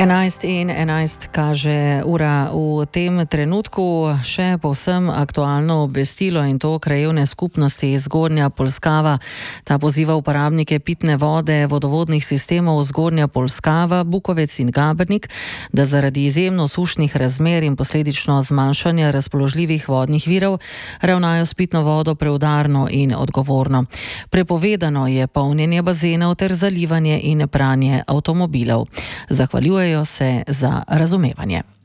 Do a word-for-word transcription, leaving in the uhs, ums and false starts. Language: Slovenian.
enajst in enajst kaže ura v tem trenutku. Še povsem aktualno obvestilo, in to krajevne skupnosti Zgornja Polskava. Ta poziva uporabnike pitne vode vodovodnih sistemov Zgornja Polskava, Bukovec in Gabernik, da zaradi izjemno sušnih razmer in posledično zmanjšanja razpoložljivih vodnih virov ravnajo s pitno vodo preudarno in odgovorno. Prepovedano je polnjenje bazenov ter zalivanje in pranje avtomobilov. Zahvaljujejo se za razumevanje.